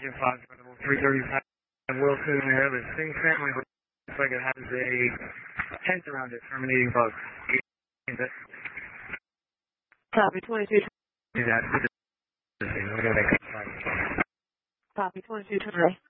American Fox, 335 Wilson. We have a Sing family. Looks like it has a tent around it, terminating bugs. Copy 22. That's the thing. We're going to make a Copy 22.